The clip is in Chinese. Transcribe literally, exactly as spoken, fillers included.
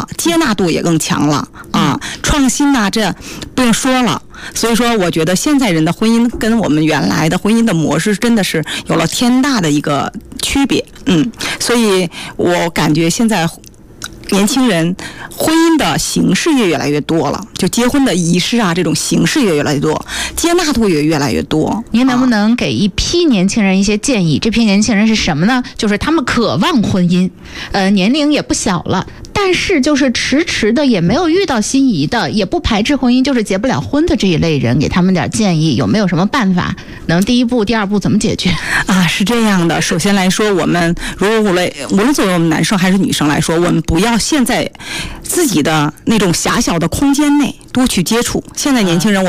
了，接纳度也更强了啊，创新呐、啊，这不用说了。所以说，我觉得现在人的婚姻跟我们原来的婚姻的模式真的是有了天大的一个区别，嗯，所以我感觉现在年轻人婚姻的形式也越来越多了，就结婚的仪式啊，这种形式也越来越多，接纳度也越来越多。 您能不能给一批年轻人一些建议？这批年轻人是什么呢？就是他们渴望婚姻，呃，年龄也不小了，但是就是迟迟的也没有遇到心仪的，也不排斥婚姻，就是结不了婚的这一类人，给他们点建议，有没有什么办法能第一步第二步怎么解决啊？是这样的，首先来说，我们如果无论无论作为我们男生还是女生来说，我们不要现在自己的那种狭小的空间内多去接触。现在年轻人我